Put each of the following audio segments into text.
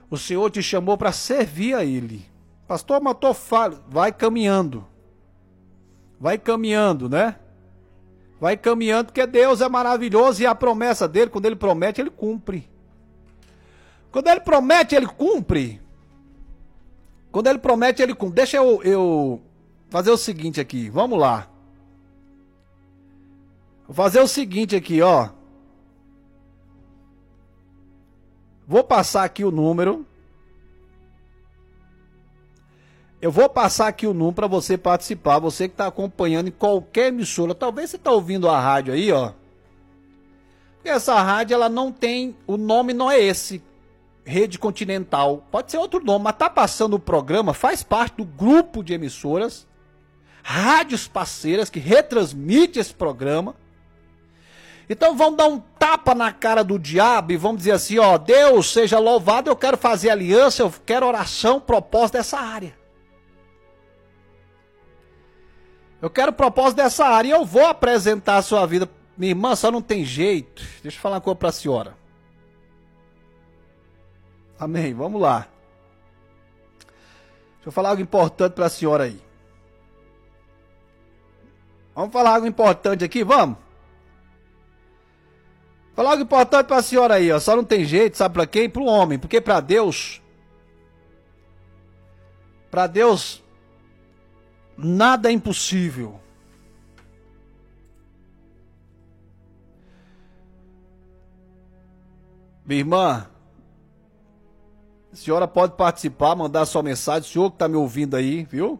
O Senhor te chamou para servir a Ele. Pastor, mas vai caminhando. Vai caminhando, né? Vai caminhando, porque Deus é maravilhoso e a promessa dele, quando ele promete, ele cumpre. Quando ele promete, ele cumpre. Quando ele promete, ele cumpre. Deixa eu fazer o seguinte aqui, vamos lá. Vou fazer o seguinte aqui, ó. Vou passar aqui o número. Eu vou passar aqui o número para você participar, você que está acompanhando em qualquer emissora. Talvez você está ouvindo a rádio aí, ó. Porque essa rádio, ela não tem, o nome não é esse, Rede Continental. Pode ser outro nome, mas tá passando o programa, faz parte do grupo de emissoras, rádios parceiras que retransmite esse programa. Então vamos dar um tapa na cara do diabo e vamos dizer assim, ó, Deus seja louvado, eu quero fazer aliança, eu quero oração, propósito dessa área. Eu quero propósito dessa área e eu vou apresentar a sua vida. Minha irmã, só não tem jeito. Deixa eu falar uma coisa para a senhora. Amém, vamos lá. Deixa eu falar algo importante para a senhora aí. Vamos falar algo importante aqui, vamos? Falar algo importante para a senhora aí, ó. Só não tem jeito, sabe para quem? Para o homem, porque para Deus, nada é impossível. Minha irmã, a senhora pode participar, mandar sua mensagem, o senhor que está me ouvindo aí, viu?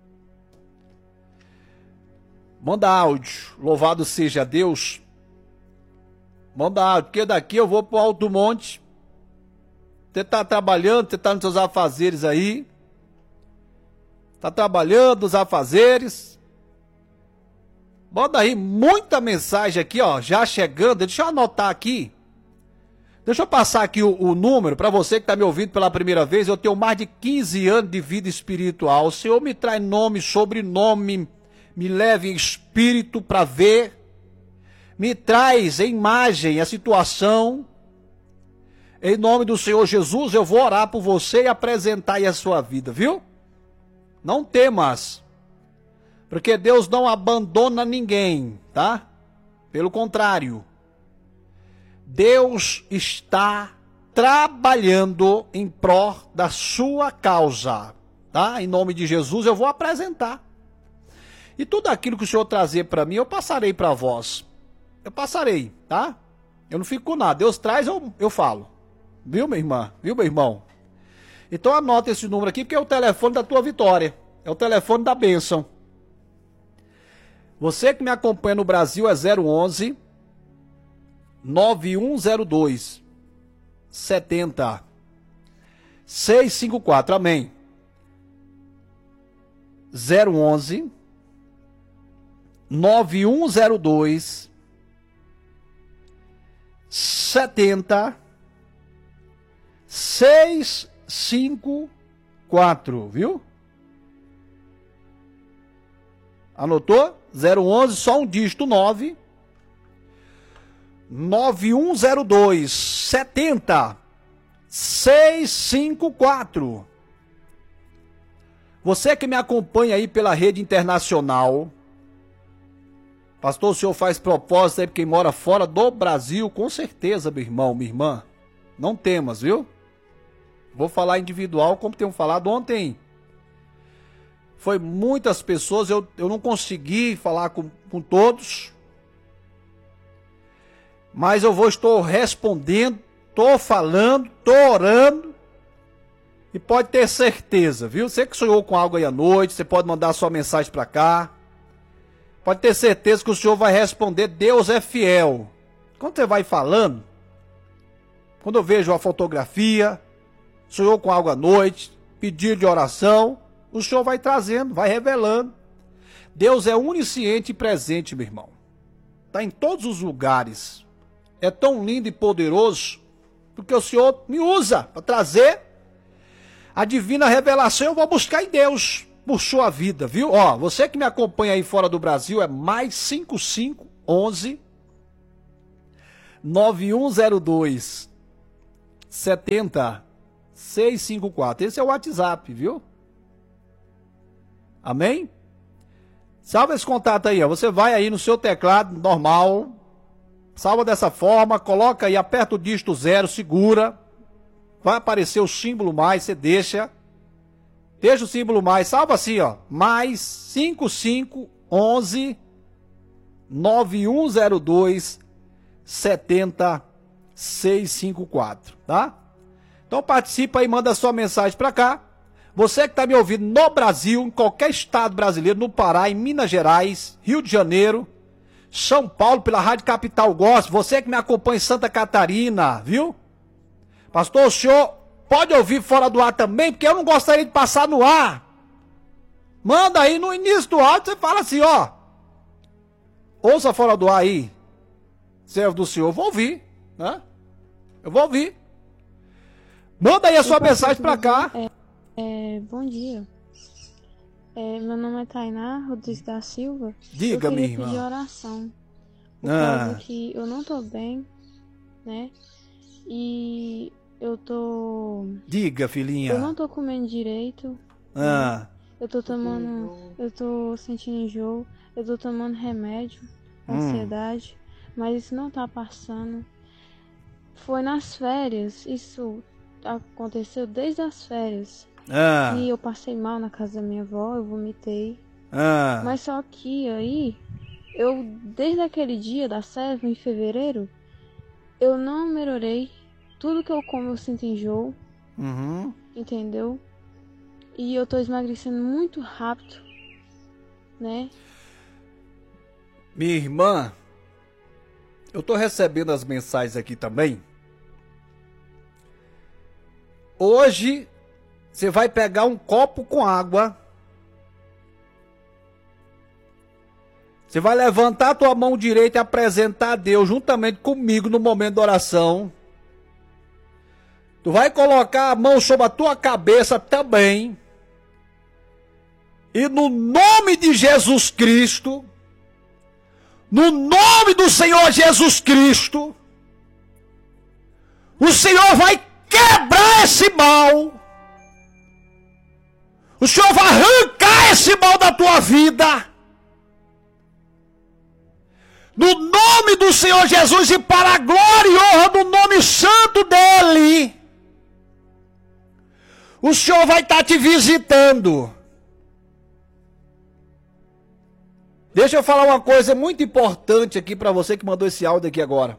Manda áudio, louvado seja Deus. Manda áudio, porque daqui eu vou pro Alto Monte. Você tá trabalhando, você tá nos seus afazeres aí. Tá trabalhando nos afazeres. Manda aí muita mensagem aqui, ó, já chegando. Deixa eu anotar aqui. Deixa eu passar aqui o número para você que tá me ouvindo pela primeira vez. Eu tenho mais de 15 anos de vida espiritual. O Senhor me traz nome, sobrenome, me leva em espírito para ver. Me traz em imagem a situação. Em nome do Senhor Jesus, eu vou orar por você e apresentar aí a sua vida, viu? Não temas, porque Deus não abandona ninguém, tá? Pelo contrário, Deus está trabalhando em prol da sua causa, tá? Em nome de Jesus, eu vou apresentar. E tudo aquilo que o Senhor trazer para mim, eu passarei para vós. Eu passarei, tá? Eu não fico com nada. Deus traz, eu falo. Viu, minha irmã? Viu, meu irmão? Então anota esse número aqui, porque é o telefone da tua vitória. É o telefone da bênção. Você que me acompanha no Brasil é 011 9102 70 654. Amém. 011 9102 70 654, viu? Anotou? 011, só um dígito 9 9102 70 654. Você que me acompanha aí pela rede internacional, pastor, o senhor faz propósito aí para quem mora fora do Brasil? Com certeza, meu irmão, minha irmã. Não temas, viu? Vou falar individual, como tenho falado ontem. Foi muitas pessoas, eu não consegui falar com todos. Mas estou respondendo, estou falando, estou orando. E pode ter certeza, viu? Você que sonhou com algo aí à noite, você pode mandar sua mensagem para cá. Pode ter certeza que o Senhor vai responder, Deus é fiel. Quando você vai falando, quando eu vejo a fotografia, sonhou com algo à noite, pedido de oração, o Senhor vai trazendo, vai revelando. Deus é onisciente e presente, meu irmão. Está em todos os lugares. É tão lindo e poderoso, porque o Senhor me usa para trazer a divina revelação. Eu vou buscar em Deus por sua vida, viu? Ó, você que me acompanha aí fora do Brasil é mais 5511 9102 70 654. Esse é o WhatsApp, viu? Amém? Salva esse contato aí, ó. Você vai aí no seu teclado normal, salva dessa forma, coloca aí, aperta o dígito 0, segura. Vai aparecer o símbolo mais, você deixa o símbolo mais, salva assim, ó. Mais 5511 9102 70654, tá? Então participa aí, manda sua mensagem pra cá. Você que tá me ouvindo no Brasil, em qualquer estado brasileiro, no Pará, em Minas Gerais, Rio de Janeiro, São Paulo, pela Rádio Capital Gospel, você que me acompanha em Santa Catarina, viu? Pastor, o senhor pode ouvir fora do ar também, porque eu não gostaria de passar no ar. Manda aí no início do áudio, você fala assim, ó. Ouça fora do ar aí, servo do senhor, eu vou ouvir, né? Eu vou ouvir. Manda aí a sua mensagem pra cá. Bom dia. Meu nome é Tainá Rodrigues da Silva. Diga, minha irmã. Eu queria pedir oração. Por causa que eu não tô bem, né? E eu tô... Diga, filhinha. Eu não tô comendo direito. Né? Eu tô sentindo enjoo. Eu tô tomando remédio, ansiedade. Mas isso não tá passando. Foi nas férias. Isso aconteceu desde as férias. E eu passei mal na casa da minha avó, eu vomitei. Mas só que aí, desde aquele dia da selva, em fevereiro, eu não melhorei. Tudo que eu como eu sinto enjoo. Entendeu? E eu tô emagrecendo muito rápido, né? Minha irmã, eu tô recebendo as mensagens aqui também. Hoje, você vai pegar um copo com água. Você vai levantar a tua mão direita e apresentar a Deus juntamente comigo no momento da oração. Tu vai colocar a mão sobre a tua cabeça também. E no nome de Jesus Cristo, no nome do Senhor Jesus Cristo, o Senhor vai quebrar esse mal. O Senhor vai arrancar esse mal da tua vida. No nome do Senhor Jesus e para a glória e honra do nome santo dEle. O Senhor vai estar te visitando. Deixa eu falar uma coisa muito importante aqui para você que mandou esse áudio aqui agora.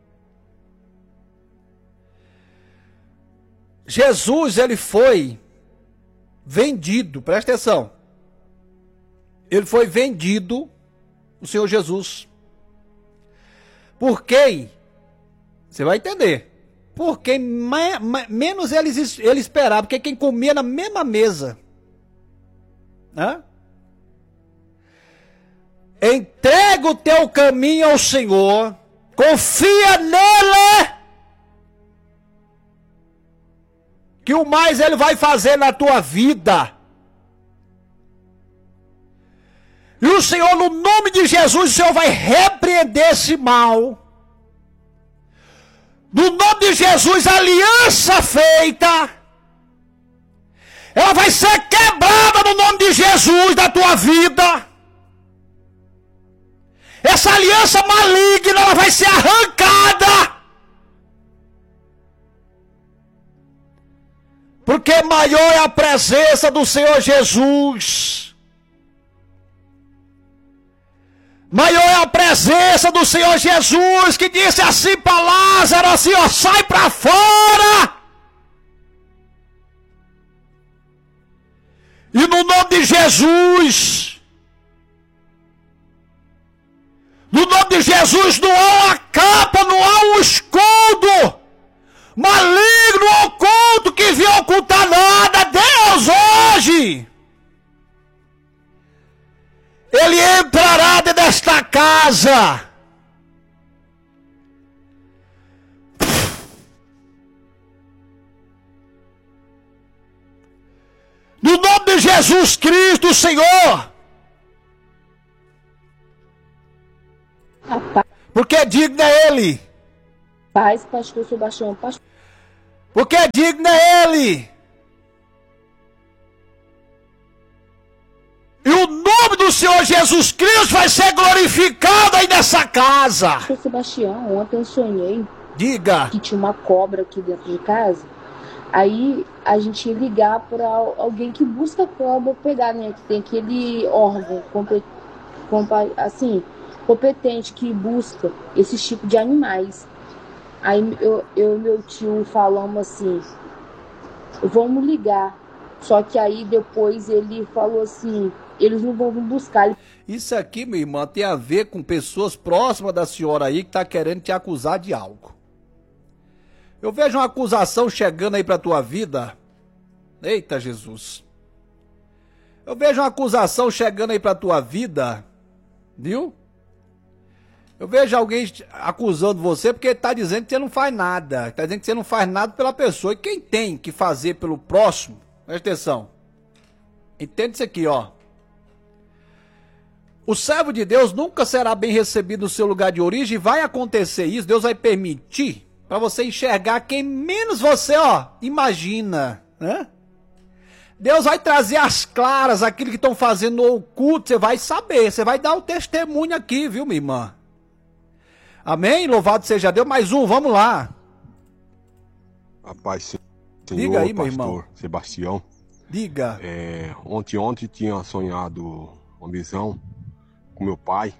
Jesus, ele foi vendido, presta atenção. Ele foi vendido, o Senhor Jesus. Por quem? Você vai entender. Porque menos ele esperava, porque quem comia na mesma mesa. Né? Entrega o teu caminho ao Senhor, confia nele, que o mais ele vai fazer na tua vida. E o Senhor, no nome de Jesus, o Senhor vai repreender esse mal. No nome de Jesus, a aliança feita, ela vai ser quebrada no nome de Jesus da tua vida. Essa aliança maligna, ela vai ser arrancada. Porque maior é a presença do Senhor Jesus. Maior é a presença do Senhor Jesus, que disse assim para Lázaro, assim, ó, sai para fora. E no nome de Jesus, no nome de Jesus, não há uma capa, não há um escudo maligno, oculto, que venha ocultar nada. Deus hoje, Ele entrará dentro desta casa. No nome de Jesus Cristo, Senhor. Porque digno é Ele. Paz, pastor Sebastião. Porque digno é ele. E o nome do Senhor Jesus Cristo vai ser glorificado aí nessa casa. Seu Sebastião, ontem eu sonhei. Diga. Que tinha uma cobra aqui dentro de casa. Aí a gente ia ligar para alguém que busca cobra pegar, né? Que tem aquele órgão competente que busca esse tipo de animais. Aí eu e meu tio falamos assim, vamos ligar. Só que aí depois ele falou assim, eles não vão buscar. Isso aqui, minha irmã, tem a ver com pessoas próximas da senhora aí que tá querendo te acusar de algo. Eu vejo uma acusação chegando aí pra tua vida. Eita, Jesus. Eu vejo uma acusação chegando aí pra tua vida, viu? Eu vejo alguém acusando você porque tá dizendo que você não faz nada. Tá dizendo que você não faz nada pela pessoa. E quem tem que fazer pelo próximo, presta atenção. Entende isso aqui, ó. O servo de Deus nunca será bem recebido no seu lugar de origem. Vai acontecer isso, Deus vai permitir para você enxergar quem menos você, ó, imagina, né? Deus vai trazer às claras aquilo que estão fazendo no oculto, você vai saber, você vai dar o testemunho aqui, viu, minha irmã? Amém? Louvado seja Deus. Mais um, vamos lá. Rapaz, Senhor, diga aí, meu pastor irmão. Sebastião. Diga. Ontem tinha sonhado uma visão com meu pai.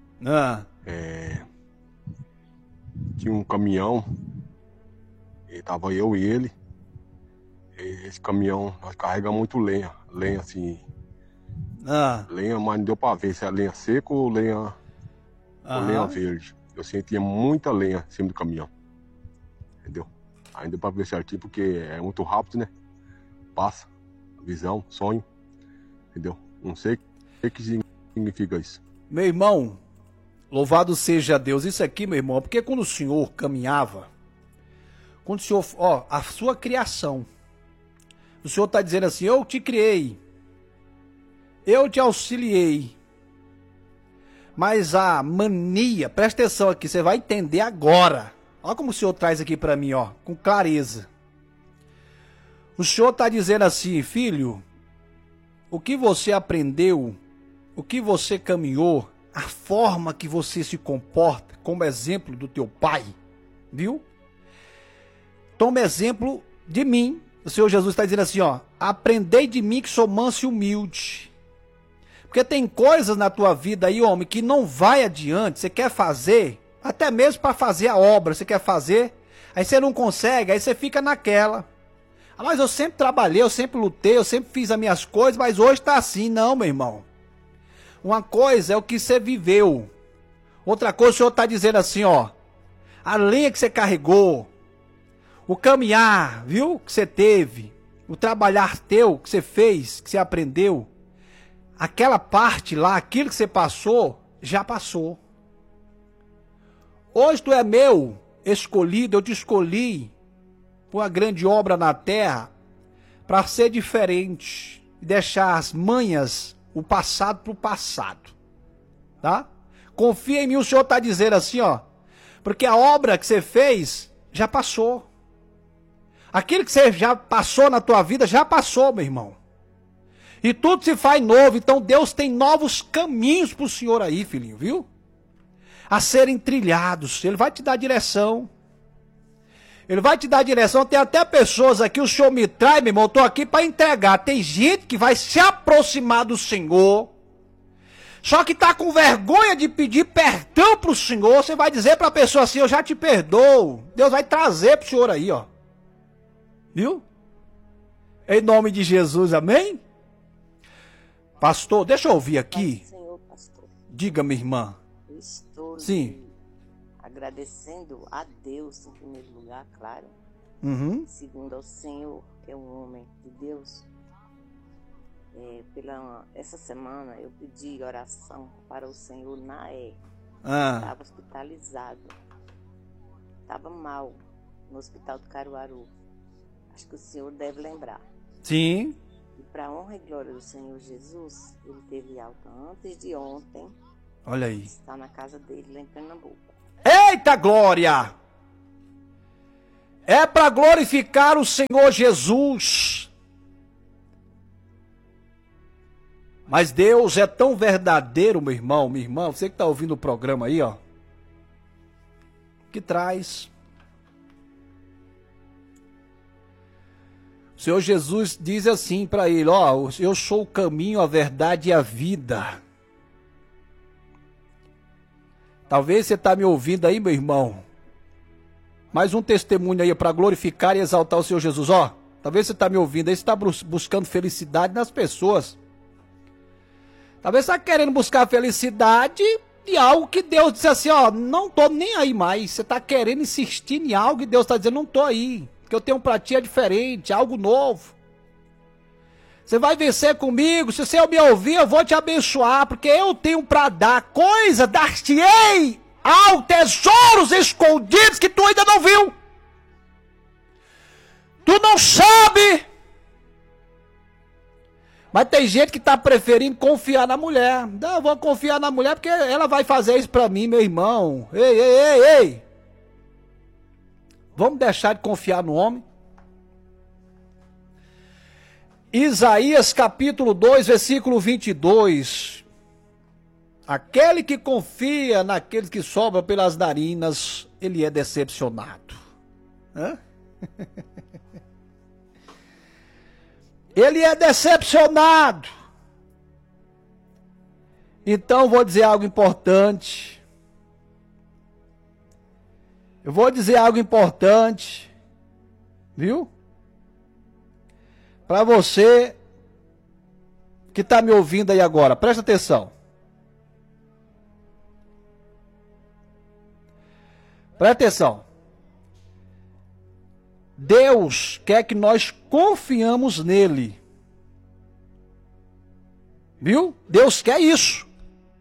Tinha um caminhão, e tava eu e ele. Esse caminhão, nós carregamos muito lenha assim. Lenha, mas não deu pra ver se é lenha seca ou lenha verde. Eu sentia muita lenha em cima do caminhão, entendeu? Aí deu pra ver certinho porque é muito rápido, né? Passa, visão, sonho, entendeu? Não sei o que significa isso. Meu irmão, louvado seja Deus. Isso aqui, meu irmão, porque quando o senhor caminhava, quando o senhor, ó, a sua criação, o senhor está dizendo assim, eu te criei, eu te auxiliei, mas a mania, presta atenção aqui, você vai entender agora. Olha como o senhor traz aqui para mim, ó, com clareza. O senhor está dizendo assim, filho, o que você aprendeu, o que você caminhou, a forma que você se comporta, como exemplo do teu pai, viu? Toma exemplo de mim. O Senhor Jesus está dizendo assim, ó, aprendei de mim que sou manso e humilde. Porque tem coisas na tua vida aí, homem, que não vai adiante, você quer fazer, até mesmo para fazer a obra, você quer fazer, aí você não consegue, aí você fica naquela. Ah, mas eu sempre trabalhei, eu sempre lutei, eu sempre fiz as minhas coisas, mas hoje tá assim. Não, meu irmão. Uma coisa é o que você viveu. Outra coisa, o Senhor está dizendo assim, ó, a lenha que você carregou, o caminhar, viu, que você teve, o trabalhar teu que você fez, que você aprendeu, aquela parte lá, aquilo que você passou, já passou. Hoje tu é meu escolhido, eu te escolhi por uma grande obra na terra para ser diferente e deixar as manhas, o passado para o passado, tá? Confia em mim, o Senhor está dizendo assim, ó, porque a obra que você fez já passou. Aquilo que você já passou na tua vida, já passou, meu irmão. E tudo se faz novo, então Deus tem novos caminhos para o Senhor aí, filhinho, viu? A serem trilhados, Ele vai te dar direção. Ele vai te dar direção, tem até pessoas aqui, o Senhor me traz, meu irmão, eu estou aqui para entregar. Tem gente que vai se aproximar do Senhor, só que está com vergonha de pedir perdão para o Senhor. Você vai dizer para a pessoa assim, eu já te perdoo. Deus vai trazer para o Senhor aí, ó. Viu? Em nome de Jesus, amém? Pastor, deixa eu ouvir aqui. Senhor, pastor. Diga, minha irmã. Eu estou Sim. Agradecendo a Deus em primeiro lugar, claro. Segundo ao Senhor, que é um homem de Deus. Essa semana eu pedi oração para o Senhor Naé. Estava hospitalizado. Estava mal no hospital do Caruaru. Acho que o senhor deve lembrar. Sim. E para a honra e glória do Senhor Jesus, ele teve alta antes de ontem. Olha aí. Está na casa dele lá em Pernambuco. Eita glória! É para glorificar o Senhor Jesus. Mas Deus é tão verdadeiro, meu irmão, minha irmã, você que está ouvindo o programa aí, ó, que traz. O Senhor Jesus diz assim para ele, ó, eu sou o caminho, a verdade e a vida. Talvez você está me ouvindo aí, meu irmão. Mais um testemunho aí para glorificar e exaltar o Senhor Jesus. Ó, talvez você está me ouvindo aí, você está buscando felicidade nas pessoas. Talvez você está querendo buscar felicidade em algo que Deus disse assim, ó, não tô nem aí mais. Você está querendo insistir em algo e Deus está dizendo, não tô aí. Que eu tenho pra ti é diferente, algo novo. Você vai vencer comigo, se você me ouvir, eu vou te abençoar, porque eu tenho pra dar coisa, dar-te-ei ao tesouros escondidos que tu ainda não viu. Tu não sabe. Mas tem gente que tá preferindo confiar na mulher. Não, eu vou confiar na mulher porque ela vai fazer isso pra mim, meu irmão. Ei. Vamos deixar de confiar no homem? Isaías capítulo 2, versículo 22. Aquele que confia naqueles que sobram pelas narinas, ele é decepcionado. Hã? Ele é decepcionado. Então vou dizer algo importante. Eu vou dizer algo importante, viu? Para você que está me ouvindo aí agora, presta atenção. Presta atenção. Deus quer que nós confiamos nele. Viu? Deus quer isso.